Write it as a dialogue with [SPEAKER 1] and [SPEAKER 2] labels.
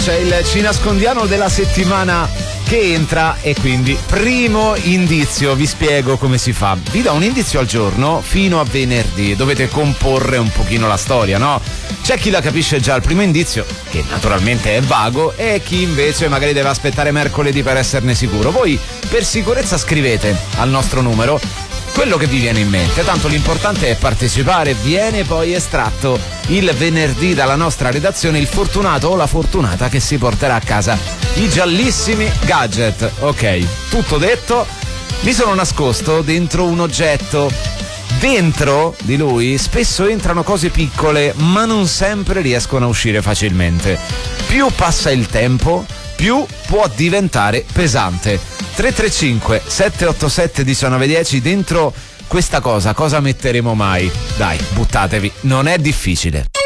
[SPEAKER 1] C'è il Ci nascondiamo della settimana che entra e quindi primo indizio, vi spiego come si fa. Vi do un indizio al giorno fino a venerdì, dovete comporre un pochino la storia, no? C'è chi la capisce già al primo indizio, che naturalmente è vago, e chi invece magari deve aspettare mercoledì per esserne sicuro. Voi per sicurezza scrivete al nostro numero quello che vi viene in mente, tanto l'importante è partecipare. Viene poi estratto il venerdì dalla nostra redazione il fortunato o la fortunata che si porterà a casa i giallissimi gadget. Ok, tutto detto. Mi sono nascosto dentro un oggetto. Dentro di lui spesso entrano cose piccole, ma non sempre riescono a uscire facilmente. Più passa il tempo, più può diventare pesante. 335 787 1910, dentro questa cosa metteremo mai? Dai, buttatevi, non è difficile.